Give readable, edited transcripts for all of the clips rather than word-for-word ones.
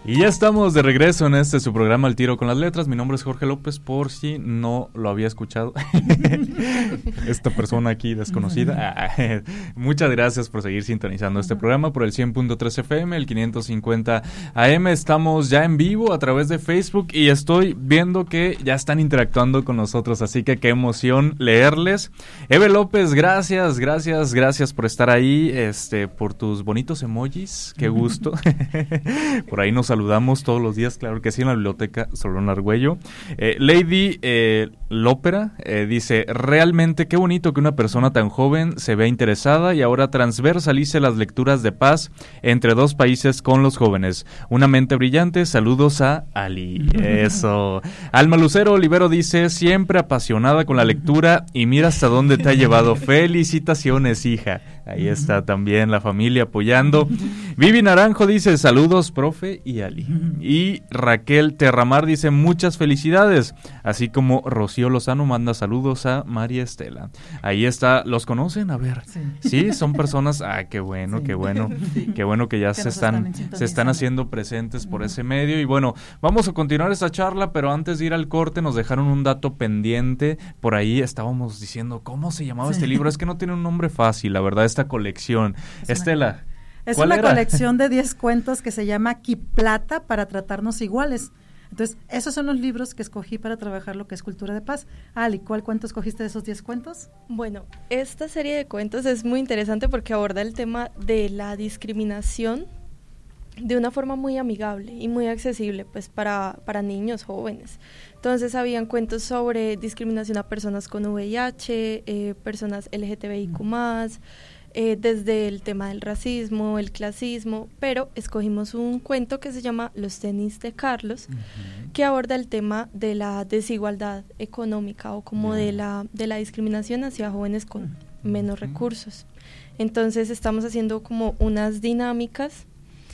Y ya estamos de regreso en su programa Al Tiro con las Letras. Mi nombre es Jorge López, por si no lo había escuchado. Esta persona aquí desconocida. Muchas gracias por seguir sintonizando este programa por el 100.3 FM, el 550 AM. Estamos ya en vivo a través de Facebook y estoy viendo que ya están interactuando con nosotros, así que qué emoción leerles. Eve López, gracias por estar ahí, por tus bonitos emojis, qué gusto. Por ahí nos saludamos todos los días, claro que sí, en la biblioteca Solón Argüello. Lady Lópera dice, realmente qué bonito que una persona tan joven se vea interesada y ahora transversalice las lecturas de paz entre dos países con los jóvenes. Una mente brillante, saludos a Ali. Eso. Alma Lucero Olivero dice, siempre apasionada con la lectura y mira hasta dónde te ha llevado. Felicitaciones, hija. Ahí está también la familia apoyando. Vivi Naranjo dice, saludos, profe y Ali. Y Raquel Terramar dice, muchas felicidades. Así como Rocío Lozano manda saludos a María Estela. Ahí está, ¿los conocen? A ver. Sí, son personas, qué bueno, sí. Qué bueno. Qué bueno que ya se están haciendo presentes por ese medio. Y bueno, vamos a continuar esta charla, pero antes de ir al corte nos dejaron un dato pendiente. Por ahí estábamos diciendo, ¿cómo se llamaba este libro? Es que no tiene un nombre fácil, la verdad, esta colección. Estela, es una colección de 10 cuentos que se llama Quiplata para tratarnos iguales. Entonces, esos son los libros que escogí para trabajar lo que es cultura de paz. Ali, ¿cuál cuento escogiste de esos 10 cuentos? Bueno, esta serie de cuentos es muy interesante porque aborda el tema de la discriminación de una forma muy amigable y muy accesible, pues para niños jóvenes. Entonces, habían cuentos sobre discriminación a personas con VIH, personas LGTBIQ+, desde el tema del racismo, el clasismo, pero escogimos un cuento que se llama Los tenis de Carlos, que aborda el tema de la desigualdad económica o como de la discriminación hacia jóvenes con menos recursos. Entonces estamos haciendo como unas dinámicas.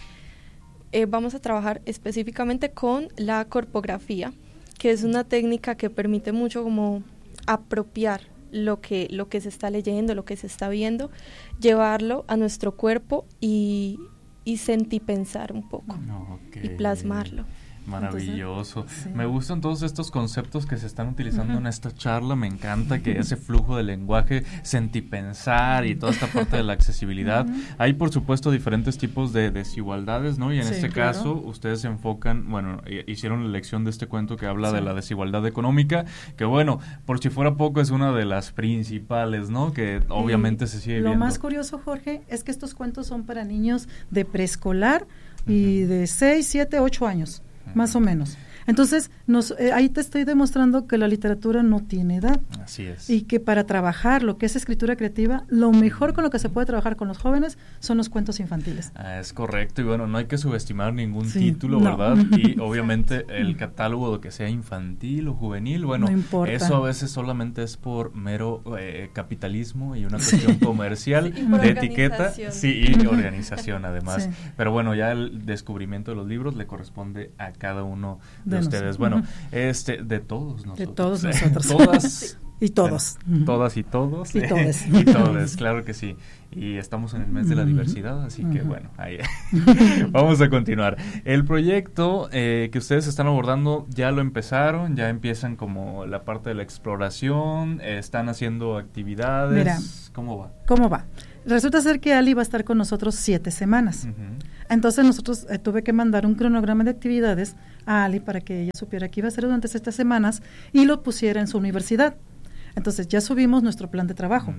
Vamos a trabajar específicamente con la corpografía, que es una técnica que permite mucho como apropiar lo que se está leyendo, lo que se está viendo, llevarlo a nuestro cuerpo y sentipensar un poco, y plasmarlo. Maravilloso. Entonces, sí. Me gustan todos estos conceptos que se están utilizando en esta charla. Me encanta que ese flujo de lenguaje, sentipensar y toda esta parte de la accesibilidad. Hay, por supuesto, diferentes tipos de desigualdades, ¿no? Y en este caso, ustedes se enfocan, hicieron la elección de este cuento que habla de la desigualdad económica, que bueno, por si fuera poco, es una de las principales, ¿no? Que obviamente se sigue viendo. Lo más curioso, Jorge, es que estos cuentos son para niños de preescolar y de 6, 7, 8 años. Más o menos. Entonces, ahí te estoy demostrando que la literatura no tiene edad. Así es. Y que para trabajar lo que es escritura creativa, lo mejor con lo que se puede trabajar con los jóvenes son los cuentos infantiles. Es correcto. Y bueno, no hay que subestimar ningún título, ¿verdad? Y obviamente el catálogo de que sea infantil o juvenil, bueno, no eso a veces solamente es por mero capitalismo y una cuestión comercial de etiqueta. Sí, y organización además. Sí. Pero bueno, ya el descubrimiento de los libros le corresponde a cada uno de ustedes. Bueno, de todos nosotros. De todos nosotros. Todas y todos. Todas y todos. Y todes. Y todes, claro que sí. Y estamos en el mes de la diversidad, así que bueno, ahí vamos a continuar. El proyecto que ustedes están abordando ya lo empezaron, ya empiezan como la parte de la exploración, están haciendo actividades. Mira, ¿Cómo va? Resulta ser que Ali va a estar con nosotros 7 semanas. Entonces nosotros tuve que mandar un cronograma de actividades a Ali para que ella supiera que iba a hacer durante estas semanas y lo pusiera en su universidad. Entonces ya subimos nuestro plan de trabajo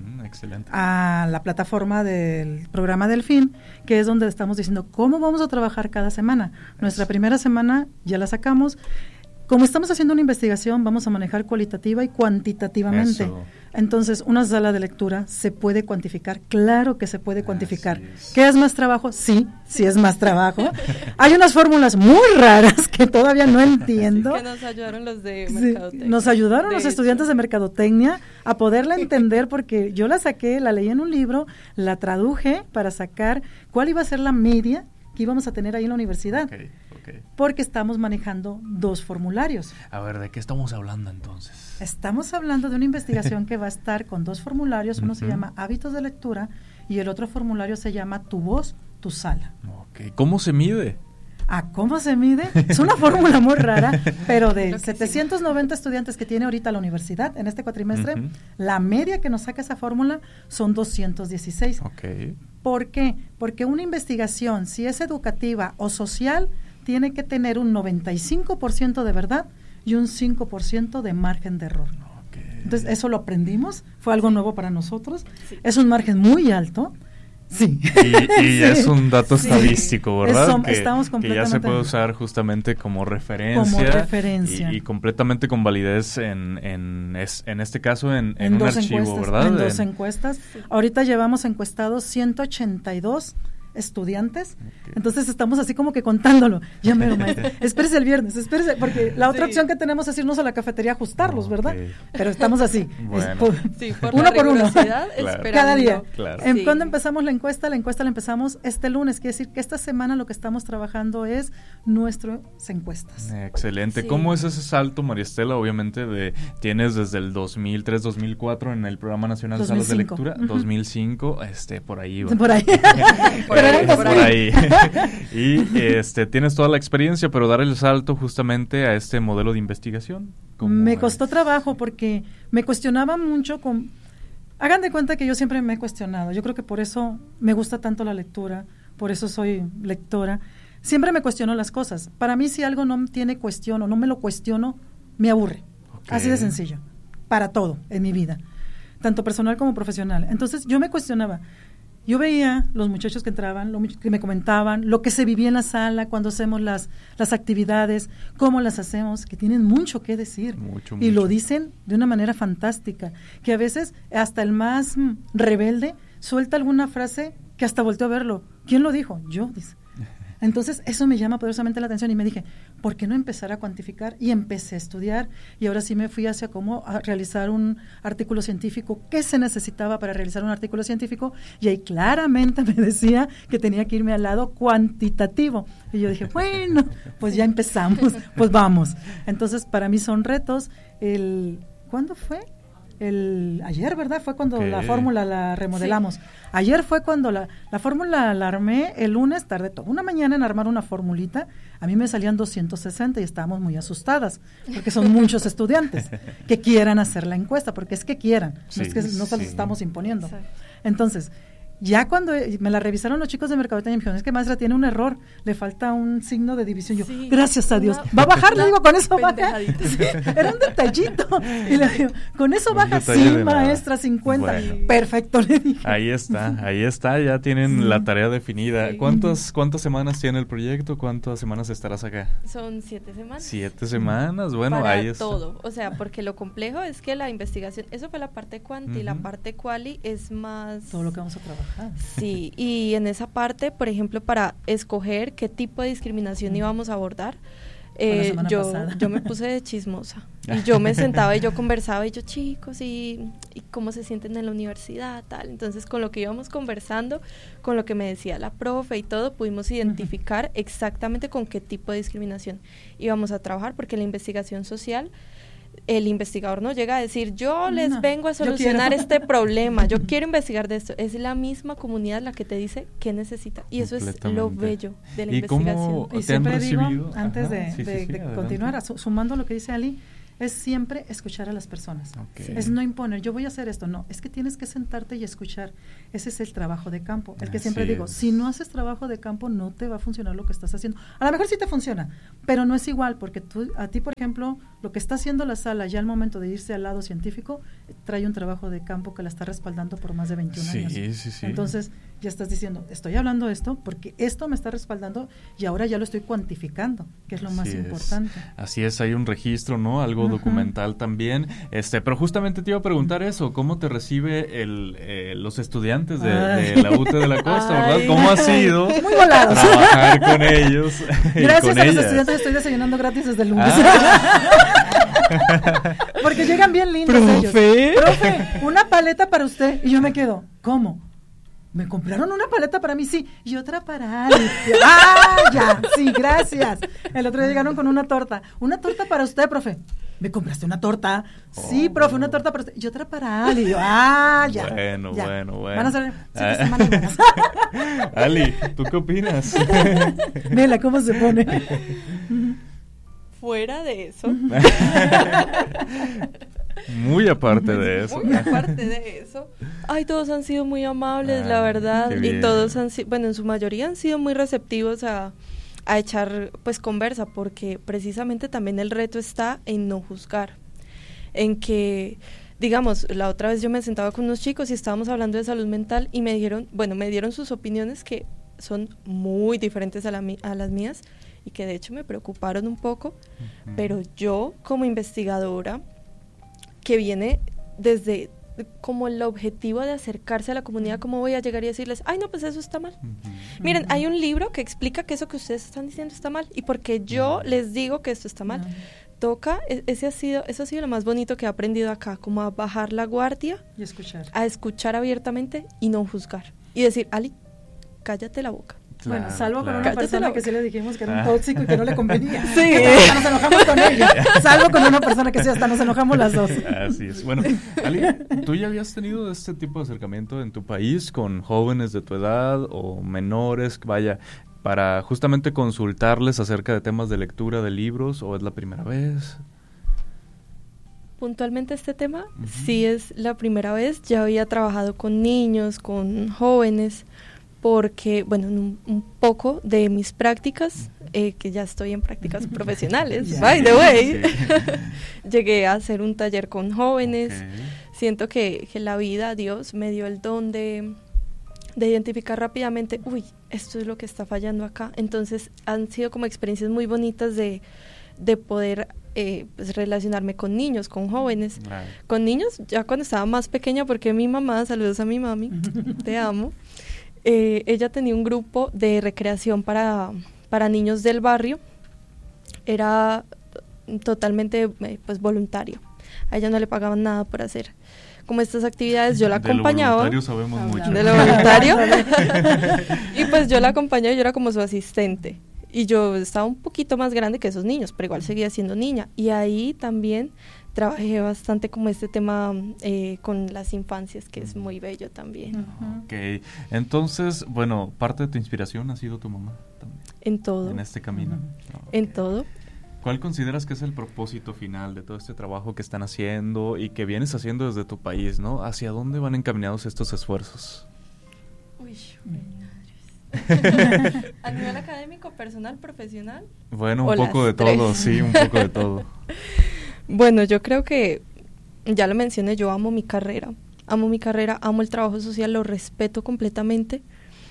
a la plataforma del programa Delfín, que es donde estamos diciendo cómo vamos a trabajar cada semana. Nuestra primera semana ya la sacamos. Como estamos haciendo una investigación, vamos a manejar cualitativa y cuantitativamente. Eso. Entonces, una sala de lectura se puede cuantificar, claro que se puede cuantificar. ¿Qué es más trabajo? Sí es más trabajo. Hay unas fórmulas muy raras que todavía no entiendo. Que nos ayudaron los de Mercadotecnia. Nos ayudaron los estudiantes de Mercadotecnia a poderla entender, porque yo la saqué, la leí en un libro, la traduje para sacar cuál iba a ser la media que íbamos a tener ahí en la universidad. Porque estamos manejando 2 formularios. A ver, ¿de qué estamos hablando entonces? Estamos hablando de una investigación que va a estar con 2 formularios. Uno se llama Hábitos de Lectura y el otro formulario se llama Tu Voz, Tu Sala. ¿Cómo se mide? ¿A cómo se mide? Es una fórmula muy rara, pero de 790 estudiantes que tiene ahorita la universidad en este cuatrimestre, la media que nos saca esa fórmula son 216. Okay. ¿Por qué? Porque una investigación, si es educativa o social, tiene que tener un 95% de verdad y un 5% de margen de error. Okay. Entonces, eso lo aprendimos, fue algo nuevo para nosotros. Sí. Es un margen muy alto. Sí. Y sí. Es un dato estadístico, ¿verdad? Estamos que ya se puede usar justamente como referencia. Y completamente con validez en este caso en un archivo, ¿verdad? En dos encuestas. Ahorita llevamos encuestados 182 estudiantes, entonces estamos así como que contándolo, ya mero maestro, espérese el viernes, porque la otra opción que tenemos es irnos a la cafetería a ajustarlos, ¿verdad? Pero estamos así, bueno. Por uno por uno, claro. Cada día. Claro. ¿Cuándo empezamos la encuesta? La encuesta la empezamos este lunes, quiere decir que esta semana lo que estamos trabajando es nuestras encuestas. Excelente. ¿Cómo es ese salto, María Estela? Obviamente tienes desde el 2003, 2004 en el Programa Nacional de Salas de Lectura, 2005, por ahí va. Por ahí. Por ahí. Y tienes toda la experiencia, pero dar el salto justamente a este modelo de investigación. Me costó trabajo porque me cuestionaba mucho. Hagan de cuenta que yo siempre me he cuestionado. Yo creo que por eso me gusta tanto la lectura, por eso soy lectora. Siempre me cuestiono las cosas. Para mí, si algo no tiene cuestión o no me lo cuestiono, me aburre. Okay. Así de sencillo. Para todo en mi vida, tanto personal como profesional. Entonces, yo me cuestionaba. Yo veía los muchachos que entraban, que me comentaban, lo que se vivía en la sala cuando hacemos las actividades, cómo las hacemos, que tienen mucho que decir. Mucho. Y lo dicen de una manera fantástica, que a veces hasta el más rebelde suelta alguna frase que hasta volteó a verlo. ¿Quién lo dijo? Yo, dice. Entonces, eso me llama poderosamente la atención y me dije, ¿por qué no empezar a cuantificar? Y empecé a estudiar y ahora sí me fui hacia cómo realizar un artículo científico, qué se necesitaba para realizar un artículo científico, y ahí claramente me decía que tenía que irme al lado cuantitativo. Y yo dije, bueno, pues ya empezamos, pues vamos. Entonces, para mí son retos. ¿Cuándo fue? Ayer, ¿verdad? Fue cuando la fórmula la remodelamos. Sí. Ayer fue cuando la fórmula la armé, el lunes tardé toda una mañana en armar una formulita. A mí me salían 260 y estábamos muy asustadas, porque son muchos estudiantes que quieran hacer la encuesta, porque es que quieran, no es que no se los estamos imponiendo. Sí. Entonces, ya cuando me la revisaron los chicos de Mercadotecnia, me dijeron, es que maestra tiene un error, le falta un signo de división. Yo, gracias a Dios, va a bajar, le digo, con eso baja. Sí, era un detallito. Y le digo, con eso baja, sí, maestra, 50. Bueno, perfecto, le dije. Ahí está, ya tienen la tarea definida. Sí. ¿Cuántas semanas tiene el proyecto? ¿Cuántas semanas estarás acá? Son 7 semanas. 7 semanas, bueno, para ahí está. todo, o sea, porque lo complejo es que la investigación, eso fue la parte cuanti, y la parte quali es más... Todo lo que vamos a trabajar. Sí, y en esa parte, por ejemplo, para escoger qué tipo de discriminación íbamos a abordar, yo me puse de chismosa y yo me sentaba y yo conversaba y yo, chicos, y cómo se sienten en la universidad, tal. Entonces, con lo que íbamos conversando, con lo que me decía la profe y todo, pudimos identificar exactamente con qué tipo de discriminación íbamos a trabajar, porque la investigación social, el investigador no llega a decir, yo les vengo a solucionar este problema, yo quiero investigar de esto. Es la misma comunidad la que te dice qué necesita, y eso es lo bello de la investigación. Y siempre digo, antes de continuar, sumando lo que dice Ali, es siempre escuchar a las personas. Okay. Es no imponer, yo voy a hacer esto, no, es que tienes que sentarte y escuchar. Ese es el trabajo de campo, el que siempre digo, si no haces trabajo de campo no te va a funcionar lo que estás haciendo. A lo mejor sí te funciona, pero no es igual, porque a ti, por ejemplo, lo que está haciendo la sala ya al momento de irse al lado científico, trae un trabajo de campo que la está respaldando por más de 21 años. Sí. Entonces, ya estás diciendo, estoy hablando de esto porque esto me está respaldando y ahora ya lo estoy cuantificando, que es lo más importante. Así es, hay un registro, ¿no? Algo documental también. Pero justamente te iba a preguntar eso, ¿cómo te recibe los estudiantes de la UT de la Costa, verdad? ¿Cómo ha sido muy volados trabajar con ellos? Gracias a los estudiantes estoy desayunando gratis desde el lunes. Porque llegan bien lindos ellos. Profe, una paleta para usted. Y yo me quedo, ¿cómo? ¿Me compraron una paleta para mí? Sí. Y otra para Ali. Ya. Sí, gracias. El otro día llegaron con una torta. Una torta para usted, profe. ¿me compraste una torta? Sí, profe, una torta para usted. Y otra para Ali. Y yo, ya. Bueno. Van a ser 7 semanas buenas. Ali, ¿tú qué opinas? Vela, ¿cómo se pone? Fuera de eso. Muy aparte de eso. Muy aparte de eso. Ay, todos han sido muy amables, la verdad. Y todos han sido, bueno, en su mayoría han sido muy receptivos a echar pues conversa, porque precisamente también el reto está en no juzgar. En que, digamos, la otra vez yo me sentaba con unos chicos y estábamos hablando de salud mental y me dieron sus opiniones que son muy diferentes a las mías y que de hecho me preocuparon un poco, pero yo como investigadora que viene desde como el objetivo de acercarse a la comunidad, ¿cómo voy a llegar y decirles, ay no, pues eso está mal? Miren, hay un libro que explica que eso que ustedes están diciendo está mal, y porque yo les digo que esto está mal. Toca, eso ha sido lo más bonito que he aprendido acá, como a bajar la guardia y escuchar. A escuchar abiertamente y no juzgar, y decir, Ali, cállate la boca. Claro, bueno, salvo con una persona que sí le dijimos que era un tóxico y que no le convenía. Sí. Hasta nos enojamos con ella. Salvo con una persona que sí, hasta nos enojamos las dos. Así es. Bueno, Ali, ¿tú ya habías tenido este tipo de acercamiento en tu país con jóvenes de tu edad o menores, vaya, para justamente consultarles acerca de temas de lectura de libros, o es la primera vez? Puntualmente este tema, sí es la primera vez. Ya había trabajado con niños, con jóvenes, porque, bueno, un poco de mis prácticas, que ya estoy en prácticas profesionales, by the way, llegué a hacer un taller con jóvenes. Siento que la vida, Dios, me dio el don de identificar rápidamente, esto es lo que está fallando acá. Entonces han sido como experiencias muy bonitas de poder pues relacionarme con niños, con jóvenes. Con niños, ya cuando estaba más pequeña, porque mi mamá, saludos a mi mami, te amo. Ella tenía un grupo de recreación para niños del barrio. Era totalmente pues voluntario. A ella no le pagaban nada por hacer como estas actividades. Yo la acompañaba. De lo voluntario sabemos mucho. De lo voluntario. Y pues yo la acompañaba, yo era como su asistente. Y yo estaba un poquito más grande que esos niños, pero igual seguía siendo niña. Y ahí también trabajé bastante como este tema con las infancias, que es muy bello también. Ok, entonces, bueno, parte de tu inspiración ha sido tu mamá también. En todo. En este camino. En todo. ¿Cuál consideras que es el propósito final de todo este trabajo que están haciendo y que vienes haciendo desde tu país, ¿no? ¿Hacia dónde van encaminados estos esfuerzos? ¿A nivel académico, personal, profesional? Bueno, un poco de todo, sí, un poco de todo. Bueno, yo creo que, ya lo mencioné, yo amo mi carrera, amo el trabajo social, lo respeto completamente,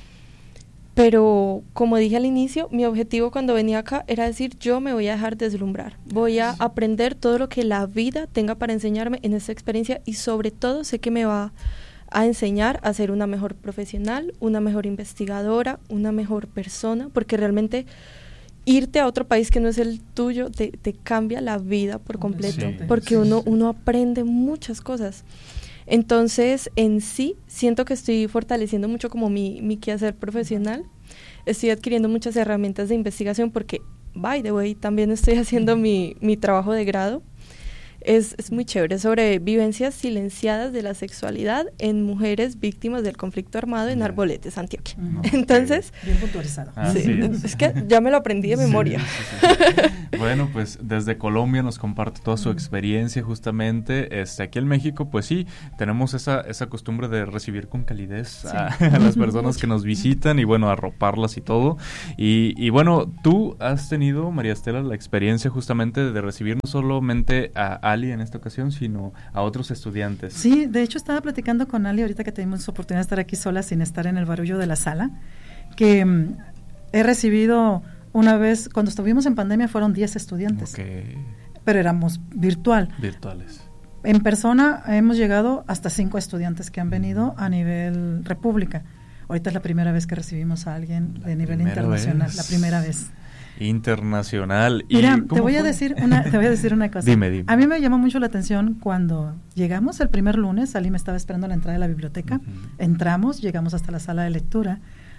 pero como dije al inicio, mi objetivo cuando venía acá era decir, yo me voy a dejar deslumbrar, voy a aprender todo lo que la vida tenga para enseñarme en esta experiencia, y sobre todo sé que me va a enseñar a ser una mejor profesional, una mejor investigadora, una mejor persona, porque realmente irte a otro país que no es el tuyo te cambia la vida por completo, porque uno aprende muchas cosas. Entonces, en sí, siento que estoy fortaleciendo mucho como mi quehacer profesional, estoy adquiriendo muchas herramientas de investigación, porque, by the way, también estoy haciendo mi trabajo de grado. Es muy chévere, sobre vivencias silenciadas de la sexualidad en mujeres víctimas del conflicto armado en Arboletes, Antioquia. Entonces, bien puntualizado. Es que ya me lo aprendí de memoria. Sí. Bueno, pues desde Colombia nos comparte toda su experiencia justamente. Aquí en México, pues sí, tenemos esa costumbre de recibir con calidez a las personas que nos visitan y bueno, arroparlas y todo. Y bueno, tú has tenido, María Estela, la experiencia justamente de recibir no solamente a Ali en esta ocasión, sino a otros estudiantes. Sí, de hecho estaba platicando con Ali ahorita que tuvimos oportunidad de estar aquí sola sin estar en el barullo de la sala, que he recibido una vez, cuando estuvimos en pandemia fueron 10 estudiantes, pero éramos virtuales. En persona hemos llegado hasta 5 estudiantes que han venido a nivel república. Ahorita es la primera vez que recibimos a alguien de nivel internacional, la primera vez. Internacional. Mira, te voy a decir una cosa. Dime. A mí me llamó mucho la atención cuando llegamos el primer lunes, Ali me estaba esperando a la entrada de la biblioteca, entramos, llegamos hasta la sala de lectura,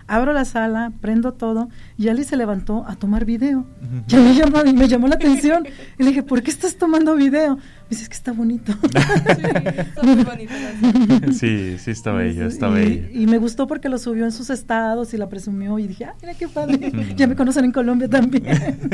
Abro la sala, prendo todo, y Ali se levantó a tomar video. Y me llamó la atención. Y le dije, ¿por qué estás tomando video? Me dice, es que está bonito. Sí, está muy bonito. Sí, está bello, está bello. Y me gustó porque lo subió en sus estados y la presumió, y dije, mira qué padre, ya me conocen en Colombia también.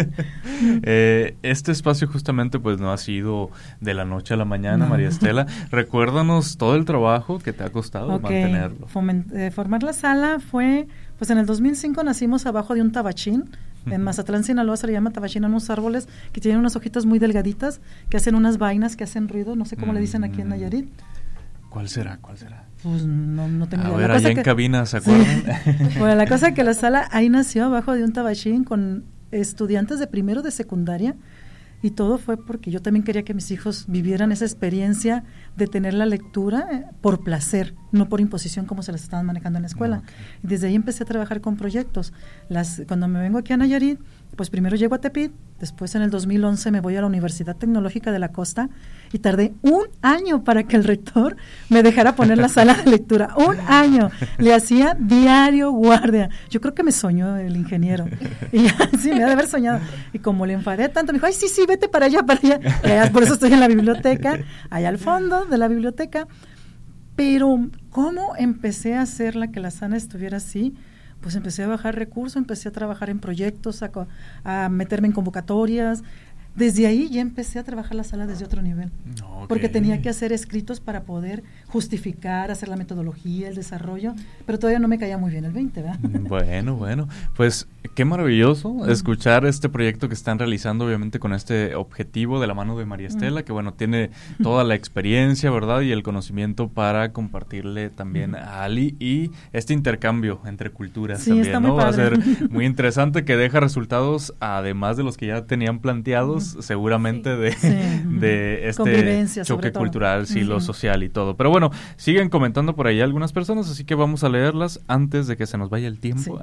Este espacio justamente pues no ha sido de la noche a la mañana, María Estela. Recuérdanos todo el trabajo que te ha costado mantenerlo. Formar la sala fue, pues en el 2005 nacimos abajo de un tabachín. En Mazatlán, Sinaloa, se le llama tabachín a unos árboles que tienen unas hojitas muy delgaditas, que hacen unas vainas, que hacen ruido, no sé cómo le dicen aquí en Nayarit. ¿Cuál será? Pues no tengo idea. A ver, allá en cabina, ¿se acuerdan? Sí. Bueno, la cosa es que la sala ahí nació abajo de un tabachín con estudiantes de primero de secundaria, y todo fue porque yo también quería que mis hijos vivieran esa experiencia de tener la lectura por placer, no por imposición como se las estaban manejando en la escuela. Y desde ahí empecé a trabajar con proyectos. Cuando me vengo aquí a Nayarit, pues primero llego a Tepit, después en el 2011 me voy a la Universidad Tecnológica de la Costa, y tardé 1 año para que el rector me dejara poner la sala de lectura. 1 año. Le hacía diario guardia. Yo creo que me soñó el ingeniero. Y sí, me ha de haber soñado. Y como le enfadé tanto, me dijo, ay, sí, vete para allá. Por eso estoy en la biblioteca, allá al fondo de la biblioteca. Pero, ¿cómo empecé a hacerla que la sala estuviera así? Pues empecé a bajar recursos, empecé a trabajar en proyectos, a meterme en convocatorias. Desde ahí ya empecé a trabajar la sala desde otro nivel, porque tenía que hacer escritos para poder justificar, hacer la metodología, el desarrollo, pero todavía no me caía muy bien el 20, ¿verdad? Bueno, pues qué maravilloso escuchar este proyecto que están realizando, obviamente con este objetivo de la mano de María Estela, que bueno, tiene toda la experiencia, ¿verdad? Y el conocimiento para compartirle también a Ali, y este intercambio entre culturas también, ¿no? Va a ser muy interesante, que deja resultados, además de los que ya tenían planteados, seguramente de este choque cultural, lo social y todo. Pero bueno, siguen comentando por ahí algunas personas, así que vamos a leerlas antes de que se nos vaya el tiempo.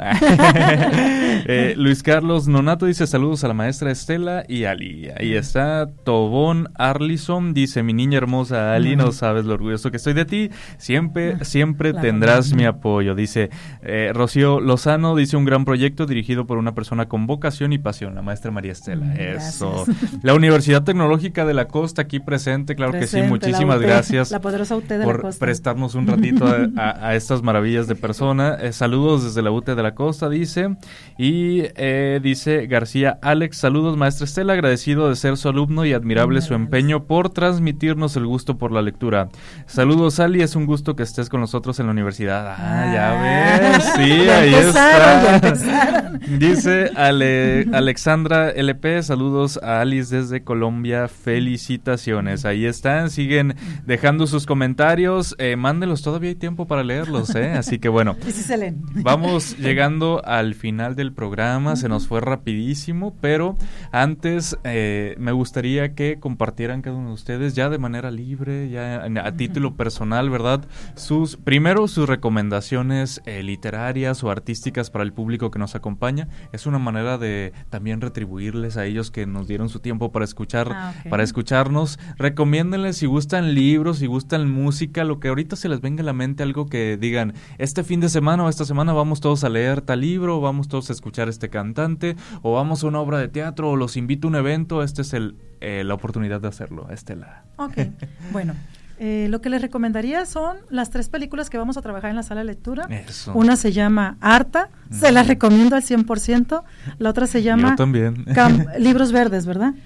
Luis Carlos Nonato dice, saludos a la maestra Estela y Ali. Ahí está. Tobón Arlison dice, mi niña hermosa Ali, no sabes lo orgulloso que estoy de ti, siempre tendrás mi apoyo. Dice Rocío Lozano, dice, un gran proyecto dirigido por una persona con vocación y pasión, la maestra María Estela. Eso. La Universidad Tecnológica de la Costa aquí presente, claro que sí, muchísimas gracias la poderosa UT de por la Costa, prestarnos un ratito a estas maravillas de persona. Saludos desde la UT de la Costa, dice, y dice García Alex, saludos maestra Estela, agradecido de ser su alumno y admirable su empeño por transmitirnos el gusto por la lectura. Saludos Ali, es un gusto que estés con nosotros en la universidad. Ya ves, sí, ahí está. Dice Alexandra LP, saludos a Alice desde Colombia, felicitaciones. Ahí están, siguen dejando sus comentarios, mándenlos, todavía hay tiempo para leerlos, así que bueno, y si se leen. Vamos llegando al final del programa, se nos fue rapidísimo, pero antes me gustaría que compartieran cada uno de ustedes ya de manera libre, ya a título personal, ¿verdad? Sus recomendaciones literarias o artísticas para el público que nos acompaña. Es una manera de también retribuirles a ellos que nos dieron su tiempo para escucharnos. Recomiéndenles si gustan libros, si gustan música, lo que ahorita se les venga a la mente, algo que digan, este fin de semana o esta semana vamos todos a leer tal libro, vamos todos a escuchar este cantante, o vamos a una obra de teatro, o los invito a un evento. Esta es la oportunidad de hacerlo, Estela. Ok, bueno. Lo que les recomendaría son las 3 películas que vamos a trabajar en la sala de lectura. Eso. Una se llama Arta, se las recomiendo al 100%. La otra se llama... Yo también. Libros Verdes, ¿verdad?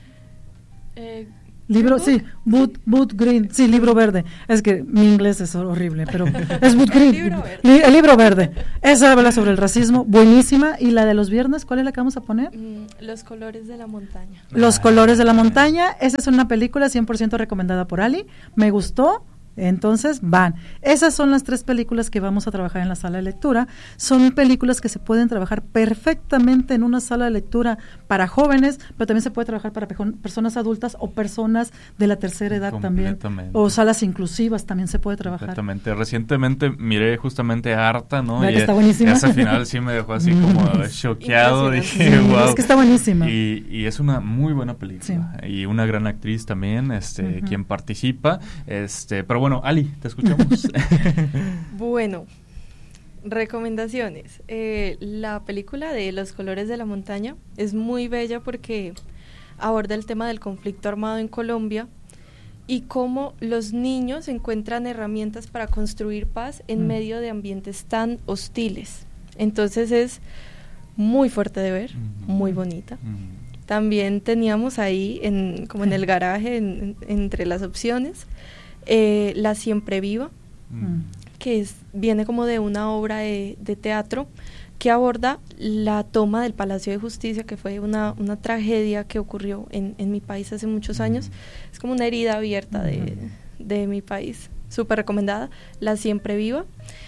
Libro, sí, Boot Green, sí, libro verde. Es que mi inglés es horrible, pero es Boot Green. El libro verde. Esa habla sobre el racismo, buenísima. Y la de los viernes, ¿cuál es la que vamos a poner? Los colores de la montaña. Los colores de la montaña. Esa es una película 100% recomendada por Ali. Me gustó. Entonces van. Esas son las 3 películas que vamos a trabajar en la sala de lectura. Son películas que se pueden trabajar perfectamente en una sala de lectura para jóvenes, pero también se puede trabajar para personas adultas o personas de la tercera edad también. O salas inclusivas también se puede trabajar. Completamente. Recientemente miré justamente Arta, ¿no? Y está buenísima. Ese final sí me dejó así como choqueado. Dije, wow. Es que está buenísima. Y es una muy buena película. Sí. Y una gran actriz también, quien participa. Pero bueno, Ali, te escuchamos. Bueno, recomendaciones. La película de Los colores de la montaña es muy bella porque aborda el tema del conflicto armado en Colombia y cómo los niños encuentran herramientas para construir paz en medio de ambientes tan hostiles. Entonces es muy fuerte de ver, muy bonita. También teníamos ahí, como en el garaje, entre las opciones, La Siempre Viva, que viene como de una obra de teatro que aborda la toma del Palacio de Justicia, que fue una tragedia que ocurrió en mi país hace muchos años. Es como una herida abierta de mi país. Súper recomendada, La Siempre Viva.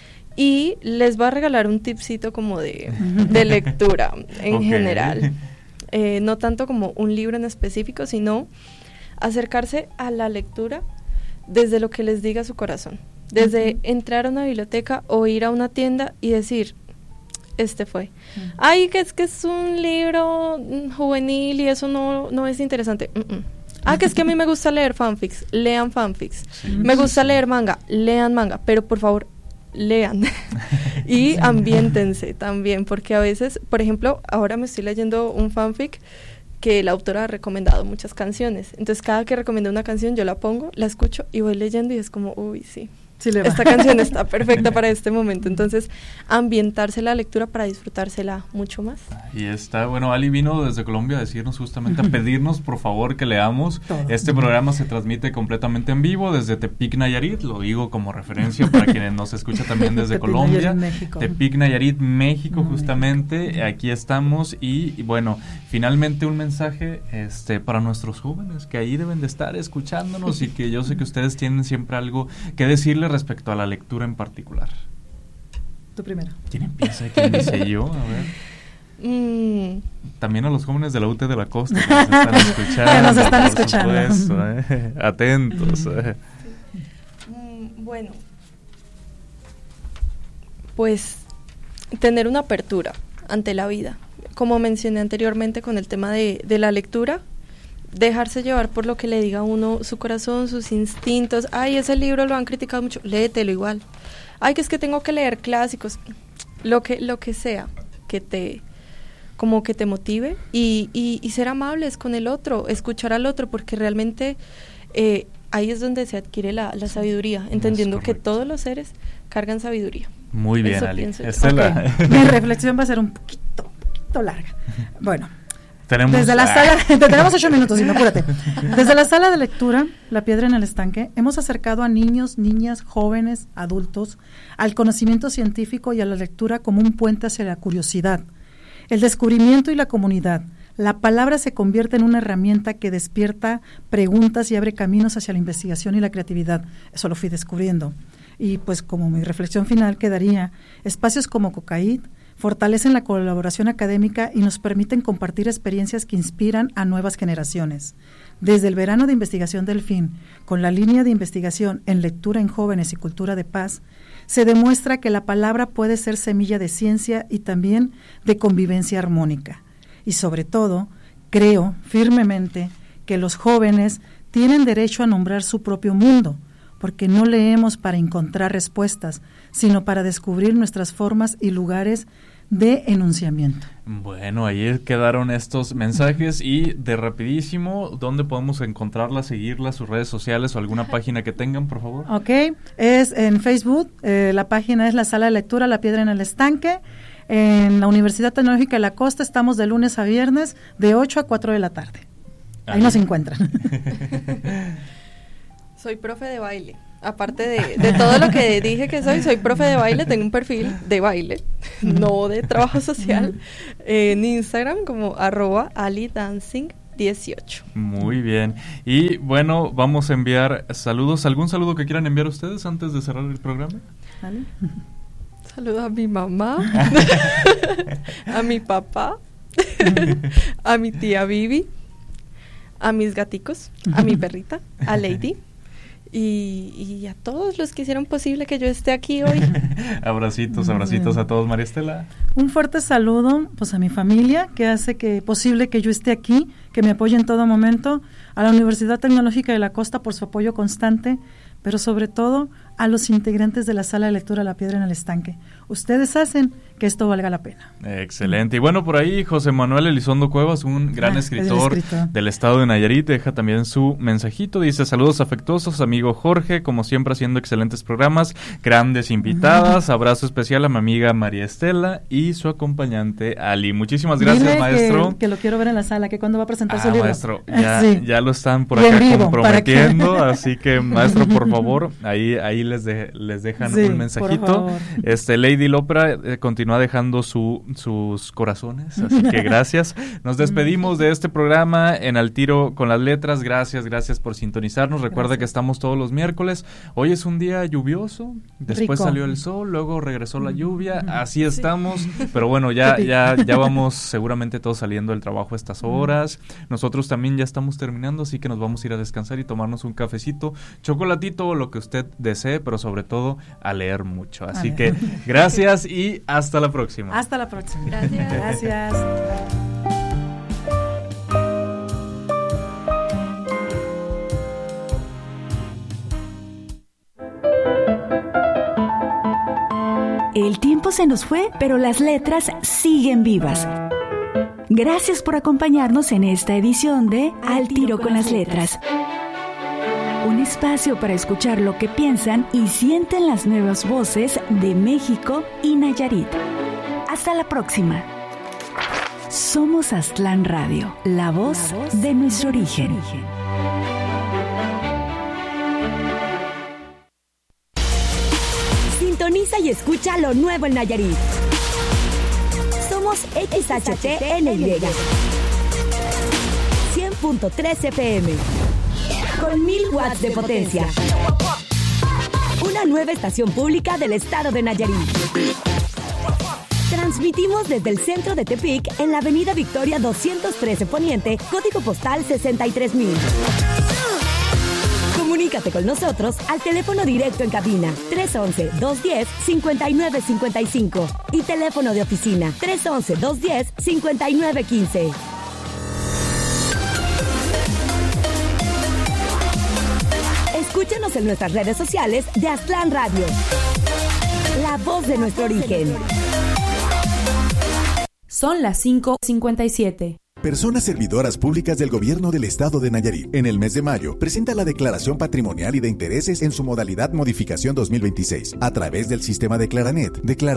Y les voy a regalar un tipcito como de lectura en general. No tanto como un libro en específico, sino acercarse a la lectura desde lo que les diga su corazón. Desde entrar a una biblioteca o ir a una tienda y decir, este fue. Ay, que es un libro juvenil y eso no es interesante. Que es que a mí me gusta leer fanfics, lean fanfics. Me gusta leer manga, lean manga, pero por favor, lean. Y ambiéntense también, porque a veces, por ejemplo, ahora me estoy leyendo un fanfic que la autora ha recomendado muchas canciones. Entonces, cada que recomienda una canción, yo la pongo, la escucho y voy leyendo y es como, uy, sí. Esta canción está perfecta para este momento. Entonces, ambientarse la lectura para disfrutársela mucho más. Y está, bueno, Ali vino desde Colombia a decirnos justamente, a pedirnos por favor que leamos. Todo. Este programa se transmite completamente en vivo desde Tepic, Nayarit, lo digo como referencia para quienes nos escuchan también desde Colombia. Tepic, Nayarit, México, justamente, aquí estamos. Y bueno, finalmente un mensaje para nuestros jóvenes que ahí deben de estar escuchándonos y que yo sé que ustedes tienen siempre algo que decirle respecto a la lectura en particular. Tú primero. ¿Quién empieza? ¿Quién dice yo? A ver. También a los jóvenes de la UT de la Costa que nos están escuchando. Que nos están escuchando. Supuesto, atentos. Bueno, pues tener una apertura ante la vida. Como mencioné anteriormente con el tema de la lectura, dejarse llevar por lo que le diga a uno su corazón, sus instintos. Ay, ese libro lo han criticado mucho, léetelo igual. Ay, que es que tengo que leer clásicos, lo que sea que te motive y ser amables con el otro, escuchar al otro, porque realmente ahí es donde se adquiere la sabiduría, entendiendo que todos los seres cargan sabiduría. Muy bien, Ali. Mi reflexión va a ser un poquito larga. Bueno, desde la sala, tenemos 8 minutos, apúrate. Desde la sala de lectura, La Piedra en el Estanque, hemos acercado a niños, niñas, jóvenes, adultos, al conocimiento científico y a la lectura como un puente hacia la curiosidad, el descubrimiento y la comunidad. La palabra se convierte en una herramienta que despierta preguntas y abre caminos hacia la investigación y la creatividad. Eso lo fui descubriendo. Y pues como mi reflexión final quedaría, espacios como Cocaid fortalecen la colaboración académica y nos permiten compartir experiencias que inspiran a nuevas generaciones. Desde el verano de investigación Delfín, con la línea de investigación en lectura en jóvenes y cultura de paz, se demuestra que la palabra puede ser semilla de ciencia y también de convivencia armónica. Y sobre todo, creo firmemente que los jóvenes tienen derecho a nombrar su propio mundo, porque no leemos para encontrar respuestas, sino para descubrir nuestras formas y lugares de enunciamiento. Bueno, ahí quedaron estos mensajes y de rapidísimo, ¿dónde podemos encontrarla, seguirla, sus redes sociales o alguna página que tengan, por favor? Ok, es en Facebook, la página es la Sala de Lectura La Piedra en el Estanque. En la Universidad Tecnológica de la Costa estamos de lunes a viernes de 8 a 4 de la tarde. Ahí nos encuentran. Soy profe de baile. Aparte de todo lo que dije que soy profe de baile, tengo un perfil de baile, no de trabajo social, en Instagram como @alidancing18. Muy bien. Y bueno, vamos a enviar saludos. ¿Algún saludo que quieran enviar ustedes antes de cerrar el programa? ¿Vale? Saludo a mi mamá, a mi papá, a mi tía Vivi, a mis gaticos, a mi perrita, a Lady. Y a todos los que hicieron posible que yo esté aquí hoy. Abracitos a todos, María Estela. Un fuerte saludo pues a mi familia que hace que posible que yo esté aquí, que me apoye en todo momento, a la Universidad Tecnológica de la Costa por su apoyo constante, pero sobre todo a los integrantes de la sala de lectura La Piedra en el Estanque. Ustedes hacen que esto valga la pena. Excelente. Y bueno, por ahí José Manuel Elizondo Cuevas, un gran escritor del estado de Nayarit, deja también su mensajito. Dice: saludos afectuosos, amigo Jorge, como siempre haciendo excelentes programas, grandes invitadas. Abrazo especial a mi amiga María Estela y su acompañante Ali. Muchísimas gracias, dile maestro. Que lo quiero ver en la sala, que cuando va a presentar su libro. Maestro, ya lo están por acá comprometiendo, así que maestro, por favor, ahí les dejan un mensajito. Lady Lopra continúa dejando sus corazones, así que gracias. Nos despedimos de este programa en Al Tiro con las Letras. Gracias por sintonizarnos. Recuerda que estamos todos los miércoles. Hoy es un día lluvioso, después salió el sol, luego regresó la lluvia, así estamos, pero bueno, ya vamos seguramente todos saliendo del trabajo a estas horas. Nosotros también ya estamos terminando, así que nos vamos a ir a descansar y tomarnos un cafecito, chocolatito o lo que usted desee, pero sobre todo a leer mucho. Así que gracias y hasta la próxima. Hasta la próxima. Gracias. El tiempo se nos fue, pero las letras siguen vivas. Gracias por acompañarnos en esta edición de Al Tiro con las Letras. Un espacio para escuchar lo que piensan y sienten las nuevas voces de México y Nayarit. Hasta la próxima. Somos Aztlán Radio, la voz de nuestro origen. Sintoniza y escucha lo nuevo en Nayarit. Somos XHTNY 100.3 FM con 1000 watts de potencia. Una nueva estación pública del estado de Nayarit. Transmitimos desde el centro de Tepic en la avenida Victoria 213 Poniente, código postal 63000. Comunícate con nosotros al teléfono directo en cabina 311-210-5955 y teléfono de oficina 311-210-5915. Escúchanos en nuestras redes sociales de Aztlán Radio, la voz de nuestro origen. Son las 5:57. Personas servidoras públicas del Gobierno del Estado de Nayarit, en el mes de mayo, presenta la declaración patrimonial y de intereses en su modalidad modificación 2026, a través del sistema de Declaranet,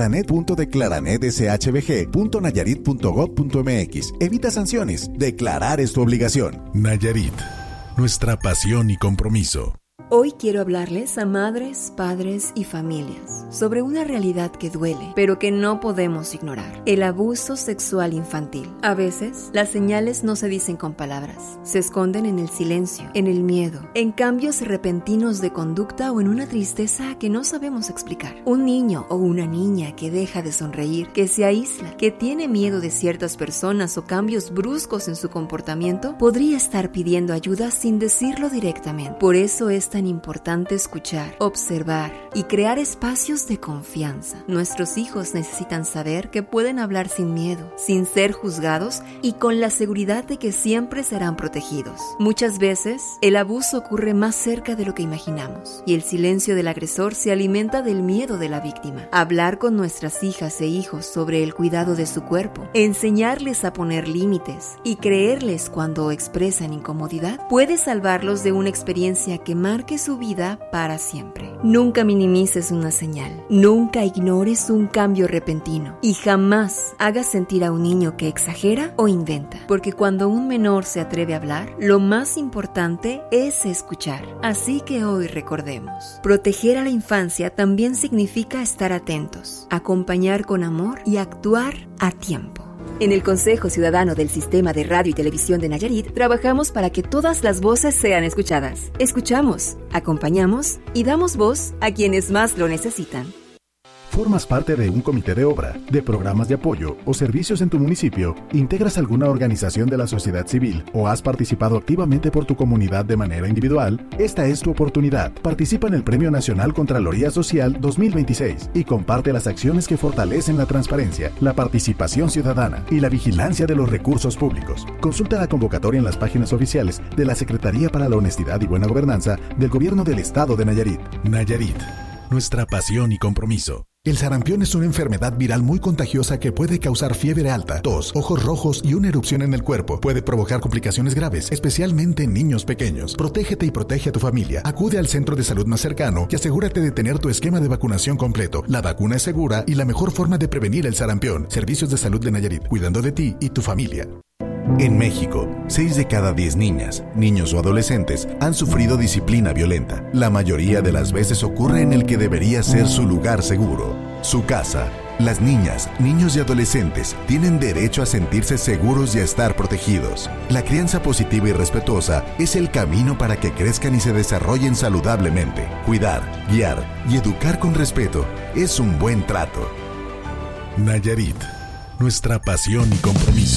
declaranet.declaranetshbg.nayarit.gov.mx. Evita sanciones. Declarar es tu obligación. Nayarit, nuestra pasión y compromiso. Hoy quiero hablarles a madres, padres y familias sobre una realidad que duele, pero que no podemos ignorar: el abuso sexual infantil. A veces, las señales no se dicen con palabras, se esconden en el silencio, en el miedo, en cambios repentinos de conducta o en una tristeza que no sabemos explicar. Un niño o una niña que deja de sonreír, que se aísla, que tiene miedo de ciertas personas o cambios bruscos en su comportamiento, podría estar pidiendo ayuda sin decirlo directamente. Por eso es tan importante escuchar, observar y crear espacios de confianza. Nuestros hijos necesitan saber que pueden hablar sin miedo, sin ser juzgados y con la seguridad de que siempre serán protegidos. Muchas veces, el abuso ocurre más cerca de lo que imaginamos y el silencio del agresor se alimenta del miedo de la víctima. Hablar con nuestras hijas e hijos sobre el cuidado de su cuerpo, enseñarles a poner límites y creerles cuando expresan incomodidad puede salvarlos de una experiencia que marque su vida para siempre. Nunca minimices una señal, nunca ignores un cambio repentino y jamás hagas sentir a un niño que exagera o inventa, porque cuando un menor se atreve a hablar, lo más importante es escuchar. Así que hoy recordemos: proteger a la infancia también significa estar atentos, acompañar con amor y actuar a tiempo. En el Consejo Ciudadano del Sistema de Radio y Televisión de Nayarit, trabajamos para que todas las voces sean escuchadas. Escuchamos, acompañamos y damos voz a quienes más lo necesitan. ¿Formas parte de un comité de obra, de programas de apoyo o servicios en tu municipio? ¿Integras alguna organización de la sociedad civil o has participado activamente por tu comunidad de manera individual? Esta es tu oportunidad. Participa en el Premio Nacional Contraloría Social 2026 y comparte las acciones que fortalecen la transparencia, la participación ciudadana y la vigilancia de los recursos públicos. Consulta la convocatoria en las páginas oficiales de la Secretaría para la Honestidad y Buena Gobernanza del Gobierno del Estado de Nayarit. Nayarit, nuestra pasión y compromiso. El sarampión es una enfermedad viral muy contagiosa que puede causar fiebre alta, tos, ojos rojos y una erupción en el cuerpo. Puede provocar complicaciones graves, especialmente en niños pequeños. Protégete y protege a tu familia. Acude al centro de salud más cercano y asegúrate de tener tu esquema de vacunación completo. La vacuna es segura y la mejor forma de prevenir el sarampión. Servicios de Salud de Nayarit, cuidando de ti y tu familia. En México, 6 de cada 10 niñas, niños o adolescentes han sufrido disciplina violenta. La mayoría de las veces ocurre en el que debería ser su lugar seguro, su casa. Las niñas, niños y adolescentes tienen derecho a sentirse seguros y a estar protegidos. La crianza positiva y respetuosa es el camino para que crezcan y se desarrollen saludablemente. Cuidar, guiar y educar con respeto es un buen trato. Nayarit, nuestra pasión y compromiso.